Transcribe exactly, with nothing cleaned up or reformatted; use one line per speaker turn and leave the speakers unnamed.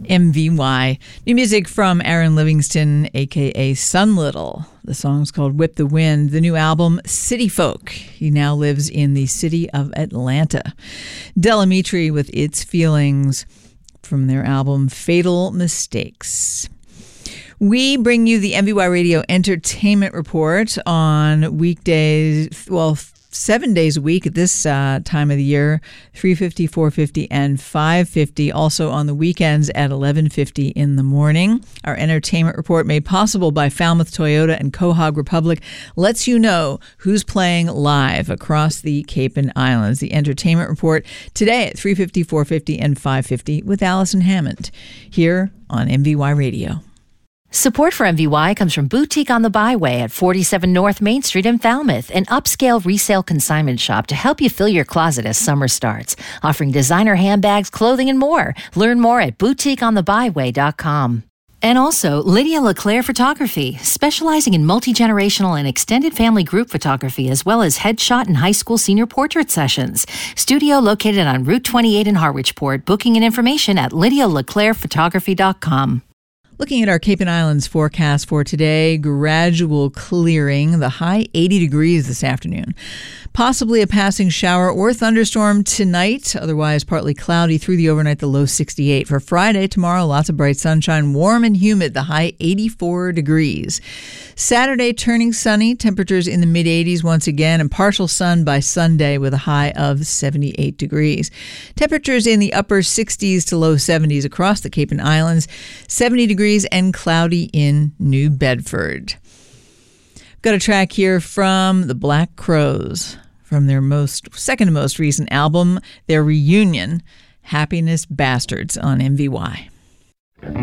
M V Y. New music from Aaron Livingston, a k a. Sun Little. The song's called Whip the Wind. The new album, City Folk. He now lives in the city of Atlanta. Del Amitri with Its Feelings from their album Fatal Mistakes. We bring you the M V Y Radio Entertainment Report on weekdays, well, seven days a week at this uh, time of the year, three fifty, four fifty, and five fifty. Also on the weekends at eleven fifty in the morning. Our entertainment report, made possible by Falmouth Toyota and Quahog Republic, lets you know who's playing live across the Cape and Islands. The entertainment report today at three fifty, four fifty, and five fifty with Allison Hammond here on M V Y Radio.
Support for M V Y comes from Boutique on the Byway at forty-seven North Main Street in Falmouth, an upscale resale consignment shop to help you fill your closet as summer starts, offering designer handbags, clothing, and more. Learn more at boutique on the byway dot com. And also, Lydia LeClaire Photography, specializing in multi-generational and extended family group photography, as well as headshot and high school senior portrait sessions. Studio located on Route twenty-eight in Harwichport. Booking and information at lydia leclaire photography dot com.
Looking at our Cape and Islands forecast for today, gradual clearing, the high eighty degrees this afternoon. Possibly a passing shower or thunderstorm tonight, otherwise partly cloudy through the overnight, the low sixty-eight. For Friday, tomorrow, lots of bright sunshine, warm and humid, the high eighty-four degrees. Saturday, turning sunny, temperatures in the mid eighties once again, and partial sun by Sunday with a high of seventy-eight degrees. Temperatures in the upper sixties to low seventies across the Cape and Islands, seventy degrees and cloudy in New Bedford. Got a track here from the Black Crowes from their most second to most recent album, their reunion, Happiness Bastards, on M V Y.